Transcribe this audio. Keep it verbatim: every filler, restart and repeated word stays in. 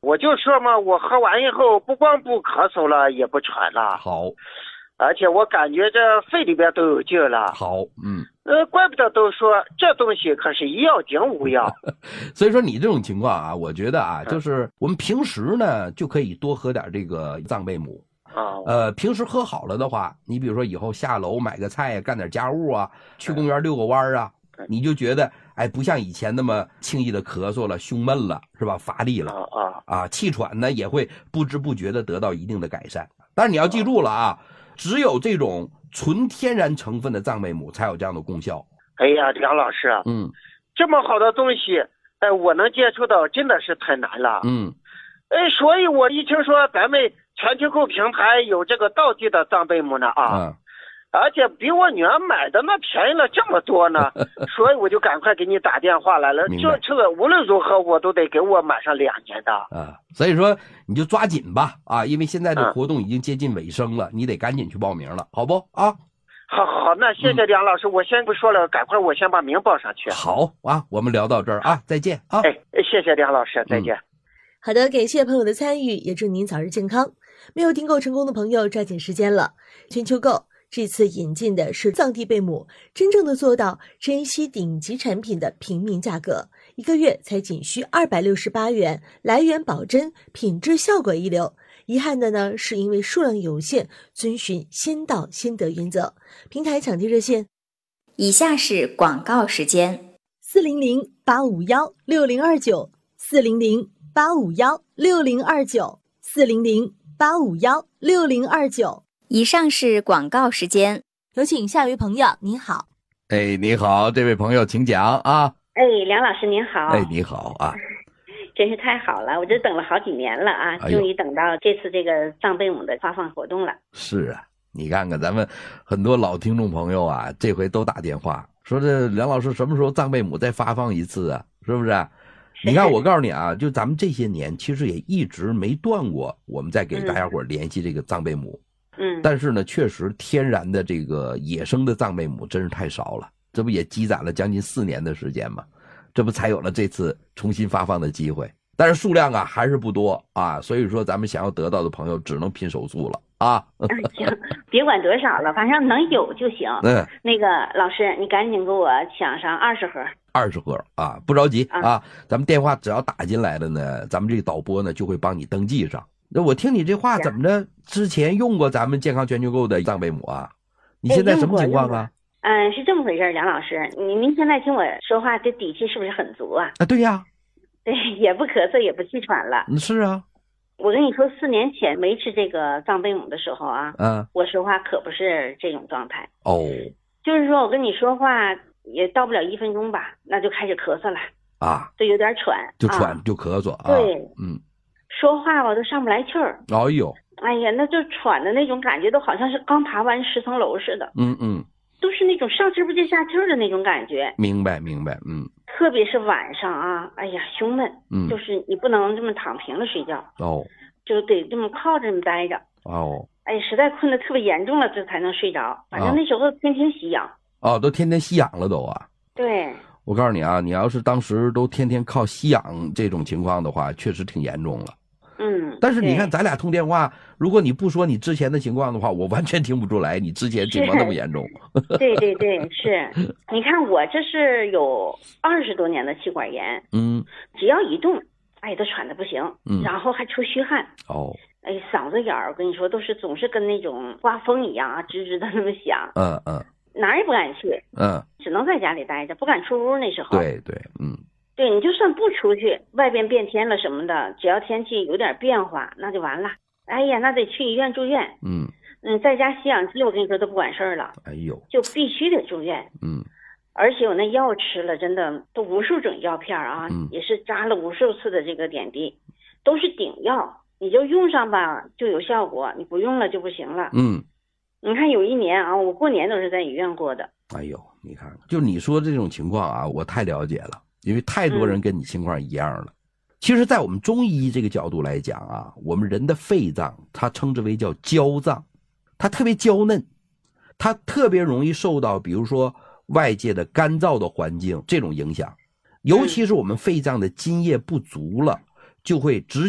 我就说嘛，我喝完以后不光不咳嗽了，也不喘了。 好， 而且我感觉这肺里边都有劲了。 好，嗯， 呃，怪不得都说这东西可是一药顶五药。 所以说你这种情况啊，我觉得啊，就是我们平时呢就可以多喝点这个藏贝母。 哦， 呃，平时喝好了的话，你比如说以后下楼买个菜，干点家务啊，去公园遛个弯啊，你就觉得哎，不像以前那么轻易的咳嗽了、胸闷了，是吧？乏力了， 啊啊，气喘呢也会不知不觉的得到一定的改善。但是你要记住了啊，只有这种纯天然成分的藏贝母才有这样的功效。 哎呀，梁老师， 嗯， 这么好的东西，哎，我能接触到真的是太难了。 嗯， 哎，所以我一听说咱们全球购平台有这个道地的藏贝母呢啊。 嗯， 而且比我女儿买的那便宜了这么多呢，所以我就赶快给你打电话来了。这这个无论如何我都得给我买上两年的啊，所以说你就抓紧吧啊，因为现在的活动已经接近尾声了，嗯、你得赶紧去报名了，好不啊？ 好好好，那谢谢梁老师，嗯、我先不说了，赶快我先把名报上去。 好啊，我们聊到这儿啊，再见啊！ 哎，谢谢梁老师，再见。嗯、 好的，感谢朋友的参与，也祝您早日健康。没有订购成功的朋友，抓紧时间了，全球购。这次引进的是藏地贝母，真正的做到珍稀顶级产品的平民价格，一个月才仅需二百六十八元，来源保真，品质效果一流。遗憾的呢，是因为数量有限，遵循先到先得原则。平台抢地热线： 以下是广告时间： 四零零八五幺六零二九，四零零八五幺六零二九，四零零八五幺六零二九。 以上是广告时间， 有请下一位朋友。您好。 哎，你好，这位朋友请讲啊。 哎，梁老师您好。 哎，你好啊。 真是太好了，我这等了好几年了啊，终于等到这次这个藏贝母的发放活动了。 是啊，你看看咱们很多老听众朋友啊，这回都打电话说这梁老师什么时候藏贝母再发放一次啊？是不是？你看我告诉你啊，就咱们这些年其实也一直没断过，我们在给大家伙联系这个藏贝母。 嗯， 但是呢，确实天然的这个野生的藏贝母真是太少了，这不也积攒了将近四年的时间吗？这不才有了这次重新发放的机会，但是数量啊还是不多啊，所以说咱们想要得到的朋友只能拼手速了啊。 行，别管多少了，反正能有就行。嗯，那个老师，你赶紧给我抢上二十盒。 二十盒啊，不着急啊，啊咱们电话只要打进来的呢，咱们这个导播呢就会帮你登记上。那我听你这话怎么着？之前用过咱们健康全球购的藏贝母啊？你现在什么情况啊？ 嗯，是这么回事，梁老师，您您现在听我说话，这底气是不是很足啊？ 啊，对呀， 对，也不咳嗽，也不气喘了。 是啊， 我跟你说，四年前没吃这个藏贝母的时候啊， 嗯， 我说话可不是这种状态。 哦， 就是说我跟你说话也到不了一分钟吧，那就开始咳嗽了啊， 就有点喘， 就喘、啊、就咳嗽啊。 对， 嗯。 说话我都上不来气儿， 哎呦， 哎呀，那就喘的那种感觉，都好像是刚爬完十层楼似的。 嗯嗯， 都是那种上气不接下气儿的那种感觉。 明白明白，嗯。 特别是晚上啊，哎呀，胸闷， 嗯， 就是你不能这么躺平了睡觉， 哦， 就得这么靠着这么待着。 哦， 哎呀，实在困得特别严重了，这才能睡着。反正那时候天天吸氧。 哦，都天天吸氧了都啊。 对。 我告诉你啊，你要是当时都天天靠吸氧这种情况的话，确实挺严重了。 嗯， 但是你看咱俩通电话，如果你不说你之前的情况的话，我完全听不出来你之前情况那么严重。 对对对，是。你看我这是有二十多年的气管炎， 嗯， 只要一动，哎，都喘得不行， 嗯， 然后还出虚汗。 哦， 哎，嗓子眼儿，我跟你说，都是总是跟那种刮风一样啊，吱吱的那么响。 嗯嗯， 哪儿也不敢去， 嗯， 只能在家里待着，不敢出屋。那时候， 对对，嗯。 对，你就算不出去，外边变天了什么的，只要天气有点变化，那就完了。哎呀，那得去医院住院。 嗯嗯，在家吸氧机，我跟你说都不管事儿了。 哎呦， 就必须得住院。 嗯， 而且我那药吃了，真的都无数种药片啊， 嗯， 也是扎了无数次的这个点滴，都是顶药，你就用上吧就有效果，你不用了就不行了。 嗯， 你看有一年啊，我过年都是在医院过的。 哎呦，你看看，就你说这种情况啊，我太了解了。因为太多人跟你情况一样了。嗯，其实在我们中医这个角度来讲啊，我们人的肺脏它称之为叫娇脏，它特别娇嫩，它特别容易受到比如说外界的干燥的环境这种影响，尤其是我们肺脏的津液不足了，就会直